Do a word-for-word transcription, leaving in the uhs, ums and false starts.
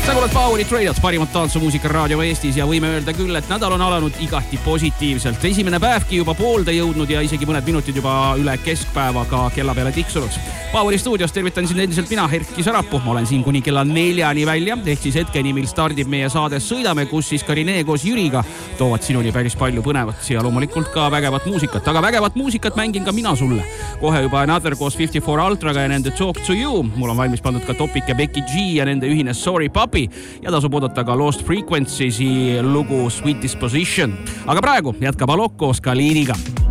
Sa kuuled Powerit Radiot, parimat tantsumuusika raadio Eestis ja võime öelda küll, et nädal on alanud igati positiivselt. Esimene päevki juba poolde jõudnud ja isegi mõned minutid juba üle keskpäevaga kella peale tiksunud. Poweri stuudios tervitan siin endiselt mina, Erki Sarapuu. Ma olen siin kuni kella neljani välja, ehk siis hetkeni, mil stardib meie saade Sõidame, kus siis ka Rene koos Jüriga toovad sinuni päris palju põnevat ja loomulikult ka vägevat muusikat. Aga vägevat muusikat mängin ka mina sulle. Kohe juba Another koos fifty-four Ultraga ja nende Talk to You. Mul on valmis pandud ka Topic ja Becky G ja nende ühine Sorry Puppy ja tasub oodata ka Lost Frequencies lugu Sweet Disposition. Aga praegu jätkab Alok koos Kaliniga.